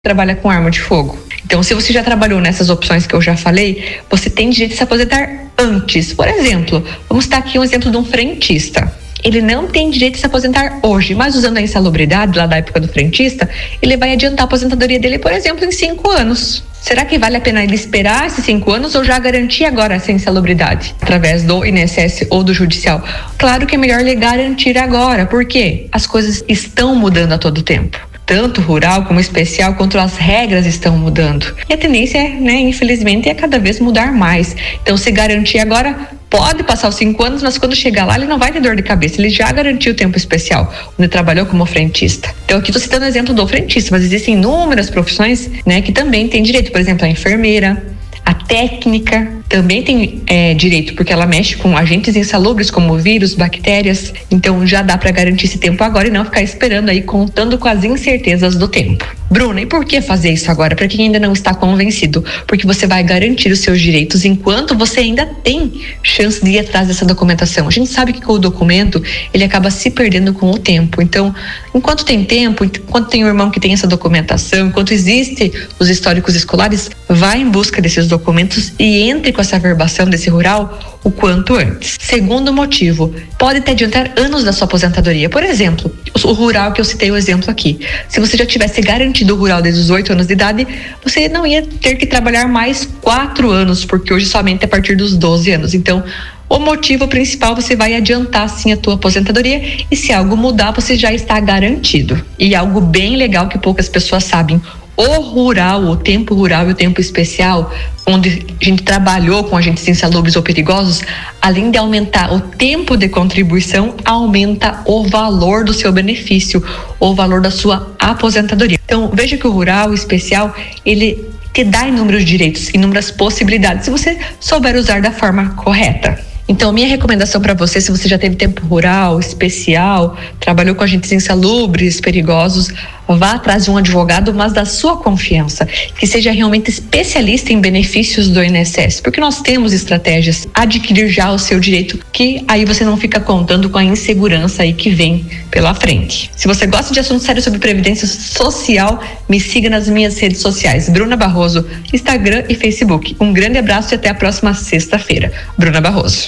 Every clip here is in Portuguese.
trabalha com arma de fogo. Então, se você já trabalhou nessas opções que eu já falei, você tem direito de se aposentar antes. Por exemplo, vamos citar aqui um exemplo de um frentista. Ele não tem direito de se aposentar hoje, mas usando a insalubridade lá da época do frentista, ele vai adiantar a aposentadoria dele, por exemplo, em 5 anos. Será que vale a pena ele esperar esses 5 anos ou já garantir agora essa insalubridade através do INSS ou do judicial? Claro que é melhor ele garantir agora, porque as coisas estão mudando a todo tempo. Tanto rural como especial, quanto as regras estão mudando. E a tendência é, infelizmente, é cada vez mudar mais. Então, se garantir agora, pode passar os 5 anos, mas quando chegar lá, ele não vai ter dor de cabeça. Ele já garantiu o tempo especial, onde trabalhou como frentista. Então, aqui estou citando o exemplo do frentista, mas existem inúmeras profissões, que também têm direito. Por exemplo, a enfermeira, a técnica também tem direito, porque ela mexe com agentes insalubres como vírus, bactérias. Então já dá para garantir esse tempo agora e não ficar esperando aí, contando com as incertezas do tempo. Bruna, e por que fazer isso agora? Para quem ainda não está convencido, porque você vai garantir os seus direitos enquanto você ainda tem chance de ir atrás dessa documentação. A gente sabe que com o documento ele acaba se perdendo com o tempo. Então, enquanto tem tempo, enquanto tem um irmão que tem essa documentação, enquanto existe os históricos escolares, vá em busca desses documentos e entre com essa averbação desse rural o quanto antes. Segundo motivo, pode te adiantar anos da sua aposentadoria. Por exemplo, o rural que eu citei o exemplo aqui. Se você já tivesse garantido o rural desde os 8 anos de idade, você não ia ter que trabalhar mais 4 anos, porque hoje somente a partir dos 12 anos. Então, o motivo principal, você vai adiantar sim a tua aposentadoria e se algo mudar, você já está garantido. E algo bem legal que poucas pessoas sabem, o rural, o tempo rural e o tempo especial, onde a gente trabalhou com agentes insalubres ou perigosos, além de aumentar o tempo de contribuição, aumenta o valor do seu benefício, o valor da sua aposentadoria. Então, veja que o rural, o especial, ele te dá inúmeros direitos, inúmeras possibilidades, se você souber usar da forma correta. Então, minha recomendação para você, se você já teve tempo rural, especial, trabalhou com agentes insalubres, perigosos, vá atrás de um advogado, mas da sua confiança, que seja realmente especialista em benefícios do INSS, porque nós temos estratégias, adquirir já o seu direito, que aí você não fica contando com a insegurança aí que vem pela frente. Se você gosta de assuntos sérios sobre previdência social, me siga nas minhas redes sociais, Bruna Barroso, Instagram e Facebook. Um grande abraço e até a próxima sexta-feira. Bruna Barroso.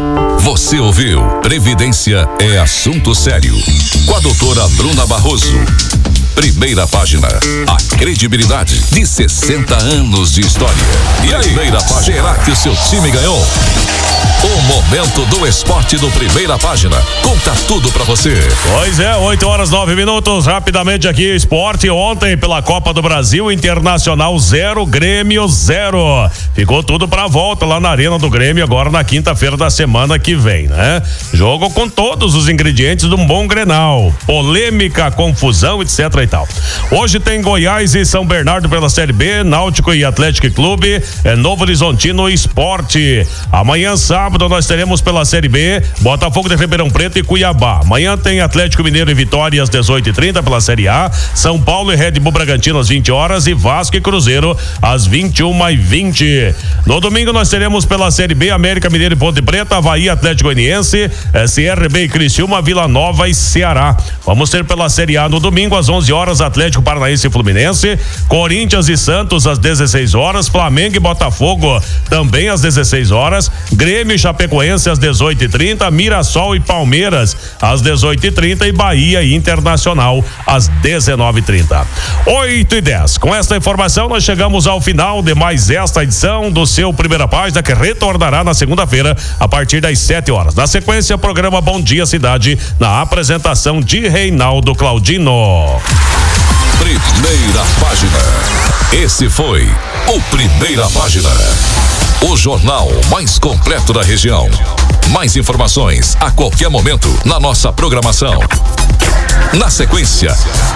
Você ouviu Previdência é Assunto Sério, com a doutora Bruna Barroso. Primeira página, a credibilidade de 60 anos de história. E aí, primeira página, será que o seu time ganhou? O momento do esporte do Primeira Página. Conta tudo pra você. Pois é, 8h09, rapidamente aqui, esporte. Ontem pela Copa do Brasil, Internacional 0, Grêmio 0. Ficou tudo pra volta lá na Arena do Grêmio, agora na quinta-feira da semana que vem, né? Jogo com todos os ingredientes de um bom Grenal. Polêmica, confusão, etc e tal. Hoje tem Goiás e São Bernardo pela Série B, Náutico e Atlético Clube, Novo Horizontino Esporte. Amanhã, sábado, nós teremos pela Série B, Botafogo de Ribeirão Preto e Cuiabá. Amanhã tem Atlético Mineiro e Vitória às 18h30 pela Série A, São Paulo e Red Bull Bragantino às 20h e Vasco e Cruzeiro às 21h20. No domingo nós teremos pela Série B, América Mineiro e Ponte Preta, Avaí, Atlético Goianiense, CRB e Criciúma, Vila Nova e Ceará. Vamos ter pela Série A no domingo às 11h, Atlético Paranaense e Fluminense, Corinthians e Santos às 16h, Flamengo e Botafogo também às 16h, Grêmio e Chapecoense às 18h30, Mirassol e Palmeiras às 18h30 e Bahia e Internacional às 19h30. 8h10. Com esta informação nós chegamos ao final de mais esta edição do seu Primeira Página, que retornará na segunda-feira a partir das 7h. Na sequência, programa Bom Dia Cidade, na apresentação de Reinaldo Claudino. Primeira Página. Esse foi o Primeira Página, o jornal mais completo da região. Mais informações a qualquer momento na nossa programação. Na sequência,